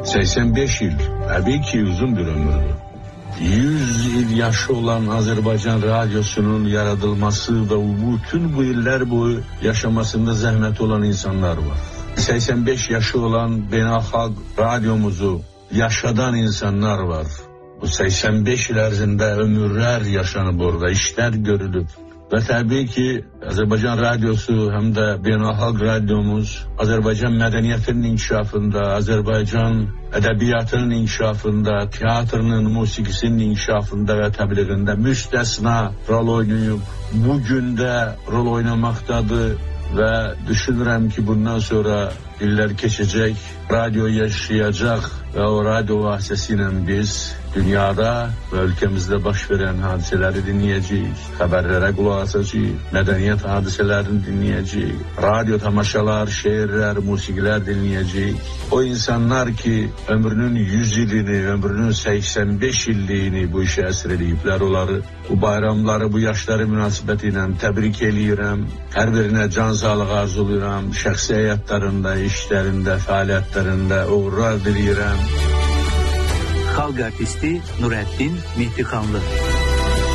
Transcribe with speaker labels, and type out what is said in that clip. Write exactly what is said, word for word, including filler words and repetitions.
Speaker 1: səksən beş il, təbii ki, uzundur ömürdür. yüz il yaşı olan Azərbaycan radyosunun yaradılması və bütün bu illər boyu yaşamasında zəhmət olan insanlar var. səksən beş yaşı olan beynəlxalq radyomuzu yaşadan insanlar var. Bu səksən beş il ərzində ömürlər yaşanıb orada, işlər görülüb. Və təbii ki, Azərbaycan radyosu həm də beynəlxalq radyomuz Azərbaycan mədəniyyətinin inkişafında, Azərbaycan ədəbiyyatının inkişafında, teatrının, musiqisinin inkişafında və təbliğində müstəsna rol oynayıb. Bugün də rol oynamaqdadır və düşünürəm ki, bundan sonra illər keçəcək, radyo yaşayacaq və o radyo vasitəsilə biz dünyada və ölkəmizdə baş verən hadisələri dinləyəcəyik, xəbərlərə qulaq asacağıq, mədəniyyət hadisələrini dinləyəcəyik, radyo tamaşalar, şeirlər, musiqilər dinləyəcəyik. O insanlar ki, ömrünün yüz ilini, ömrünün səksən beş illiyini bu işə əsr ediblər, onları, bu bayramları, bu yaşları münasibəti ilə təbrik eləyirəm. Hər birinə can sağlığı arzulayıram, şəxsi həyatlarında, işlərində, fəaliyyətlərində uğurlar diləyirəm.
Speaker 2: Xalq artisti Nurəddin Mehdixanlı.